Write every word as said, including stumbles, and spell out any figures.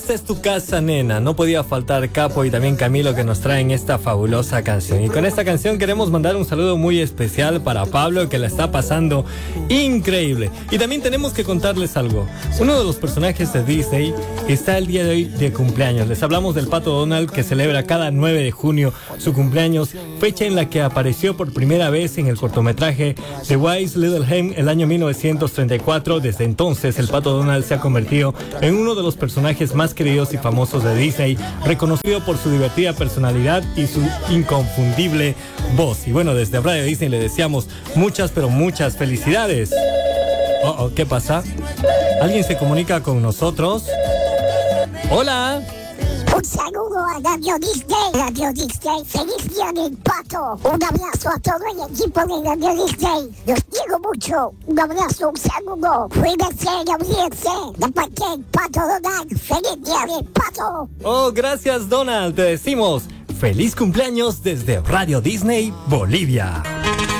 Esta es tu casa, nena. No podía faltar Capo y también Camilo que nos traen esta fabulosa canción. Y con esta canción queremos mandar un saludo muy especial para Pablo, que la está pasando increíble. Y también tenemos que contarles algo. Uno de los personajes de Disney está el día de hoy de cumpleaños. Les hablamos del Pato Donald, que celebra cada nueve de junio su cumpleaños, fecha en la que apareció por primera vez en el cortometraje The Wise Little Hen el año mil novecientos treinta y cuatro. Desde entonces, el Pato Donald se ha convertido en uno de los personajes más queridos y famosos de Disney, reconocido por su divertida personalidad y su inconfundible voz. Y bueno, desde Radio Disney le deseamos muchas, pero muchas felicidades. Oh, oh, ¿qué pasa? ¿Alguien se comunica con nosotros? Hola. Un saludo a Radio Disney, Radio Disney, feliz día del Pato. Un abrazo a todo el equipo de Radio Disney. Los quiero mucho. Un abrazo, un saludo. Cuídense, audiencia. De parte del Pato Donald, feliz día del Pato. Oh, gracias, Donald. Te decimos feliz cumpleaños desde Radio Disney, Bolivia.